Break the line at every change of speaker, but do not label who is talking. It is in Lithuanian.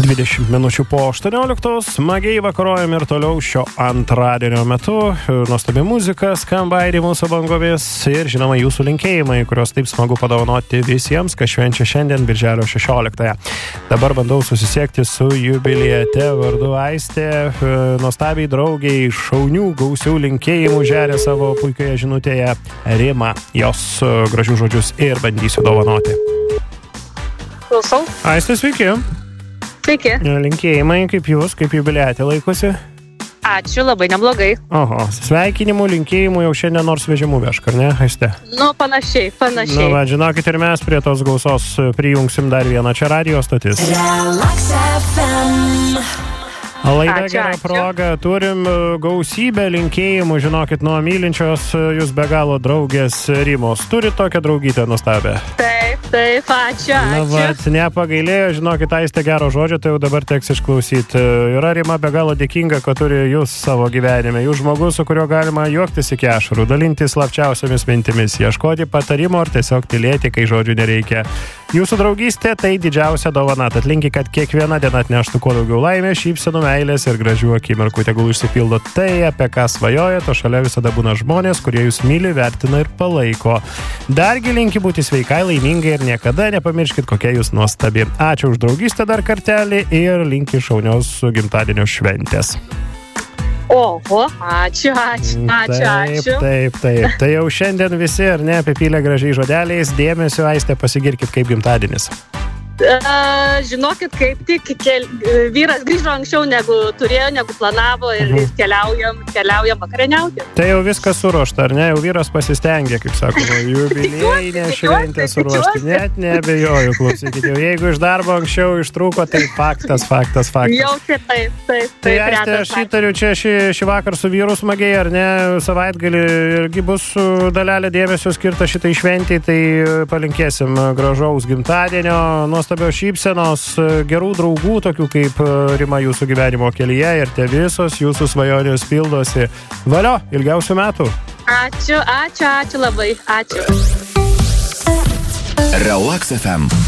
20 minučių po 18, smagiai vakarojam ir toliau šio antradienio metu. Nuostabi muzika skamba aidi mūsų bangomis ir žinoma jūsų linkėjimai, kuriuos taip smagu padovanoti visiems, kas švenčia šiandien birželio 16. Dabar bandau susisiekti su jubiliete vardu Aistė, nuostabiai draugiai, šaunių, gausių linkėjimų žeria savo puikioje žinutėje Rima, jos gražių žodžius ir bandysiu dovanoti.
Klausau.
Aistė, sveiki.
Sveiki.
Linkėjimai, kaip jūs, kaip jubiliatė laikosi?
Ačiū, labai neblogai.
Oho, sveikinimų, linkėjimų jau šiandien nors vežimų vešk, ar ne, Aistė?
Nu, panašiai.
Nu, va, žinokit, ir mes prie tos gausos prijungsim dar vieną čia radijo stotis.
Relax FM.
Laida
Ačiū,
gera
ačiū.
proga, turim gausybę linkėjimų, žinokit, nuo mylinčios jūs be galo draugės Rimos. Turit tokią draugytę nuostabę?
Taip, ačiū.
Na, vat, nepagailėjo, žinokit, Aistė gero žodžio, tai jau dabar teks išklausyti. Yra Rima be galo dėkinga, kad turi jūs savo gyvenime. Jūs žmogus, su kuriuo galima juoktis iki ašarų, dalintis slapčiausiamis mintimis, ieškoti patarimo ar tiesiog tylėti, kai žodžių nereikia. Jūsų draugystė tai didžiausia dovana. Tad linki, kad kiekviena diena atneštų kuo daugiau laimės, šypsenų, meilės ir gražių akimirkų. Tegul išsipildo tai, apie ką svajojate, o šalia visada būna žmonės, kurie jūs myli, vertina ir palaiko. Dargi linki būti sveikai, laimingai ir niekada nepamirškit, kokia jūs nuostabi. Ačiū už draugystę dar kartelį ir linki šaunios gimtadienio šventės.
Oho, ačiū.
Taip. Tai jau šiandien visi, ar ne, apipylę gražiai žodeliais. Dėmesio, Aistė, pasigirkit, kaip gimtadienis.
Žinokit, kaip tik vyras grįžo anksčiau negu turėjo, negu planavo ir keliaujam vakarieniauti.
Tai jau viskas suruošta, ar ne? Jau vyras pasistengė, kaip sakoma, jubiliejinę šventę suruošti. Net neabejoju, klausykit. Jau jeigu iš darbo anksčiau ištrūko, tai faktas.
Jau taip.
Tai Aistė, aš įtariu čia šį vakar su vyru smagiai, ar ne? Savaitgalį irgi bus dalelė dėmesio skirta šitai šventei, tai palinkėsim gražaus gimtadienio, nuostabios šypsenos, gerų draugų, tokių kaip Rima jūsų gyvenimo kelyje ir te visos jūsų svajonės pildosi. Valio, ilgiausių metų.
Ačiū labai, ačiū.
Relax FM.